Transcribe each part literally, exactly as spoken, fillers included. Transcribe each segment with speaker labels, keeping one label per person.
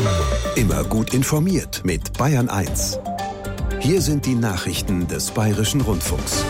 Speaker 1: Immer gut informiert mit Bayern eins. Hier sind die Nachrichten des Bayerischen Rundfunks.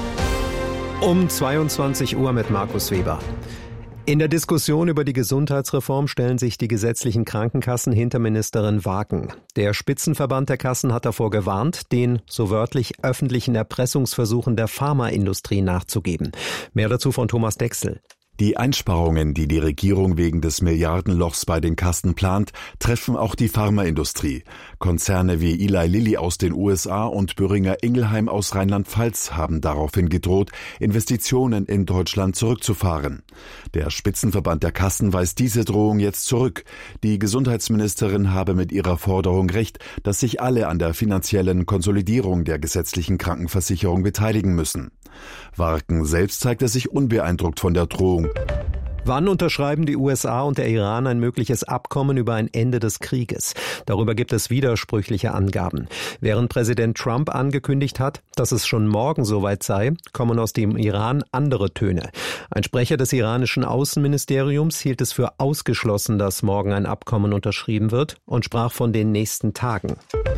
Speaker 2: Um zweiundzwanzig Uhr mit Markus Weber. In der Diskussion über die Gesundheitsreform stellen sich die gesetzlichen Krankenkassen hinter Ministerin Wagen. Der Spitzenverband der Kassen hat davor gewarnt, den, so wörtlich, öffentlichen Erpressungsversuchen der Pharmaindustrie nachzugeben. Mehr dazu von Thomas Dexel.
Speaker 3: Die Einsparungen, die die Regierung wegen des Milliardenlochs bei den Kassen plant, treffen auch die Pharmaindustrie. Konzerne wie Eli Lilly aus den U S A und Boehringer Ingelheim aus Rheinland-Pfalz haben daraufhin gedroht, Investitionen in Deutschland zurückzufahren. Der Spitzenverband der Kassen weist diese Drohung jetzt zurück. Die Gesundheitsministerin habe mit ihrer Forderung recht, dass sich alle an der finanziellen Konsolidierung der gesetzlichen Krankenversicherung beteiligen müssen. Warken selbst zeigt er sich unbeeindruckt von der Drohung.
Speaker 2: Wann unterschreiben die U S A und der Iran ein mögliches Abkommen über ein Ende des Krieges? Darüber gibt es widersprüchliche Angaben. Während Präsident Trump angekündigt hat, dass es schon morgen soweit sei, kommen aus dem Iran andere Töne. Ein Sprecher des iranischen Außenministeriums hielt es für ausgeschlossen, dass morgen ein Abkommen unterschrieben wird und sprach von den nächsten Tagen.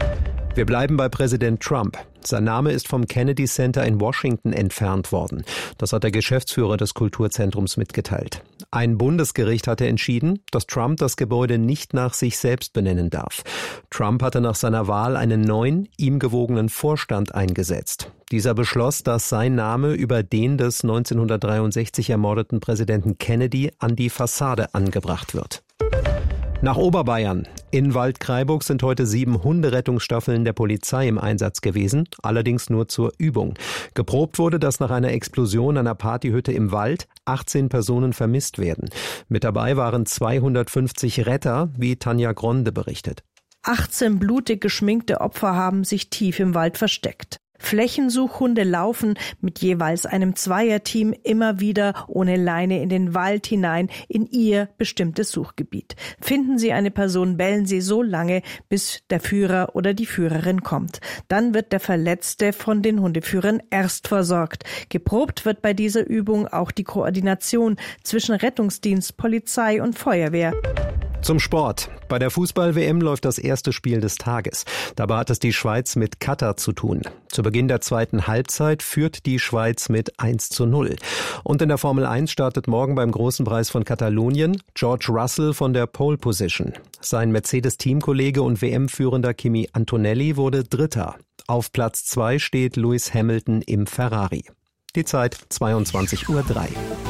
Speaker 2: Wir bleiben bei Präsident Trump. Sein Name ist vom Kennedy Center in Washington entfernt worden. Das hat der Geschäftsführer des Kulturzentrums mitgeteilt. Ein Bundesgericht hatte entschieden, dass Trump das Gebäude nicht nach sich selbst benennen darf. Trump hatte nach seiner Wahl einen neuen, ihm gewogenen Vorstand eingesetzt. Dieser beschloss, dass sein Name über den des neunzehnhundertdreiundsechzig ermordeten Präsidenten Kennedy an die Fassade angebracht wird. Nach Oberbayern. In Waldkraiburg sind heute sieben Hunderettungsstaffeln der Polizei im Einsatz gewesen, allerdings nur zur Übung. Geprobt wurde, dass nach einer Explosion einer Partyhütte im Wald achtzehn Personen vermisst werden. Mit dabei waren zweihundertfünfzig Retter, wie Tanja Gronde berichtet.
Speaker 4: achtzehn blutig geschminkte Opfer haben sich tief im Wald versteckt. Flächensuchhunde laufen mit jeweils einem Zweierteam immer wieder ohne Leine in den Wald hinein in ihr bestimmtes Suchgebiet. Finden sie eine Person, bellen sie so lange, bis der Führer oder die Führerin kommt. Dann wird der Verletzte von den Hundeführern erst versorgt. Geprobt wird bei dieser Übung auch die Koordination zwischen Rettungsdienst, Polizei und Feuerwehr.
Speaker 2: Zum Sport. Bei der Fußball-W M läuft das erste Spiel des Tages. Dabei hat es die Schweiz mit Katar zu tun. Zu Beginn der zweiten Halbzeit führt die Schweiz mit eins zu null. Und in der Formel eins startet morgen beim Großen Preis von Katalonien George Russell von der Pole Position. Sein Mercedes-Teamkollege und W M-Führender Kimi Antonelli wurde Dritter. Auf Platz zwei steht Lewis Hamilton im Ferrari. Die Zeit zweiundzwanzig Uhr drei.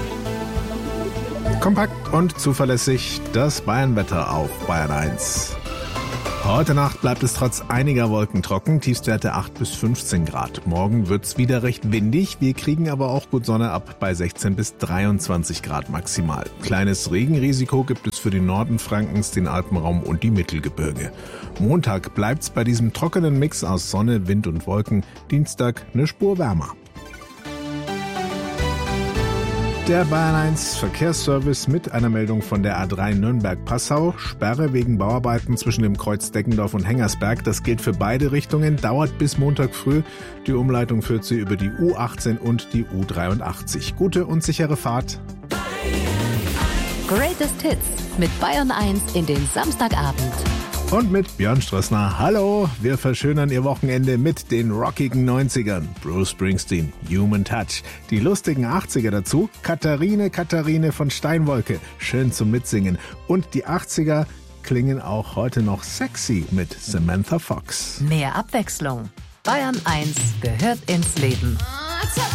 Speaker 5: Kompakt und zuverlässig das Bayernwetter auf Bayern eins. Heute Nacht bleibt es trotz einiger Wolken trocken, Tiefstwerte acht bis fünfzehn Grad. Morgen wird's wieder recht windig, wir kriegen aber auch gut Sonne ab bei sechzehn bis dreiundzwanzig Grad maximal. Kleines Regenrisiko gibt es für den Norden Frankens, den Alpenraum und die Mittelgebirge. Montag bleibt's bei diesem trockenen Mix aus Sonne, Wind und Wolken, Dienstag eine Spur wärmer. Der Bayern eins Verkehrsservice mit einer Meldung von der A drei Nürnberg-Passau. Sperre wegen Bauarbeiten zwischen dem Kreuz Deggendorf und Hengersberg. Das gilt für beide Richtungen, dauert bis Montag früh. Die Umleitung führt sie über die U achtzehn und die U dreiundachtzig. Gute und sichere Fahrt.
Speaker 6: Greatest Hits mit Bayern eins in den Samstagabend.
Speaker 5: Und mit Björn Strössner. Hallo, wir verschönern Ihr Wochenende mit den rockigen neunzigern. Bruce Springsteen, Human Touch. Die lustigen achtziger dazu, Katharine, Katharine von Steinwolke. Schön zum Mitsingen. Und die achtziger klingen auch heute noch sexy mit Samantha Fox.
Speaker 6: Mehr Abwechslung. Bayern eins gehört ins Leben.